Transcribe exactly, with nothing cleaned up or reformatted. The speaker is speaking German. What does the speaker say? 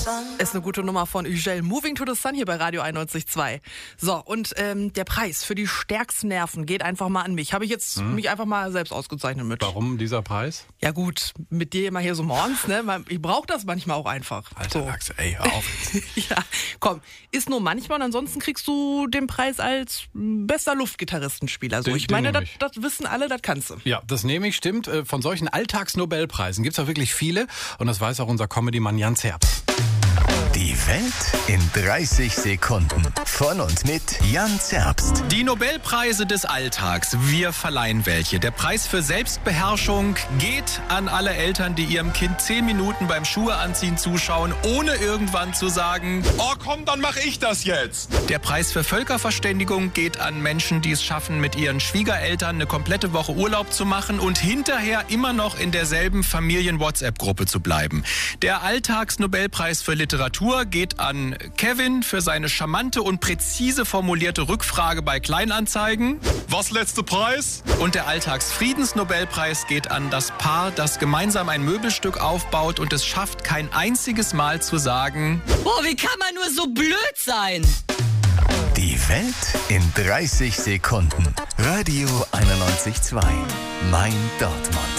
Ist eine gute Nummer von Ugel. Moving to the Sun hier bei Radio einundneunzig Komma zwei. So, und ähm, der Preis für die stärksten Nerven geht einfach mal an mich. Habe ich jetzt hm. mich einfach mal selbst ausgezeichnet mit. Warum dieser Preis? Ja gut, mit dir immer hier so morgens, ne? Ich brauche das manchmal auch einfach. Alter so. Lachse, ey, hör auf jetzt. Ja, komm, ist nur manchmal und ansonsten kriegst du den Preis als bester Luftgitarristenspieler. So, Den- ich den meine, nehm das, ich. das wissen alle, das kannst du. Ja, das nehme ich, stimmt. Äh, Von solchen Alltagsnobelpreisen gibt es auch wirklich viele. Und das weiß auch unser Comedy-Mann Jan Zerbst. Die Welt in dreißig Sekunden. Von und mit Jan Zerbst. Die Nobelpreise des Alltags, wir verleihen welche. Der Preis für Selbstbeherrschung geht an alle Eltern, die ihrem Kind zehn Minuten beim Schuhe anziehen zuschauen, ohne irgendwann zu sagen, Oh komm, dann mach ich das jetzt. der Preis für Völkerverständigung geht an Menschen, die es schaffen, mit ihren Schwiegereltern eine komplette Woche Urlaub zu machen und hinterher immer noch in derselben Familien-WhatsApp-Gruppe zu bleiben. Der Alltags-Nobelpreis für Literatur geht an Kevin für seine charmante und präzise formulierte Rückfrage bei Kleinanzeigen. Was, letzter Preis? Und der Alltagsfriedensnobelpreis geht an das Paar, das gemeinsam ein Möbelstück aufbaut und es schafft, kein einziges Mal zu sagen, Boah, wie kann man nur so blöd sein? Die Welt in dreißig Sekunden. Radio einundneunzig Komma zwei. Mein Dortmund.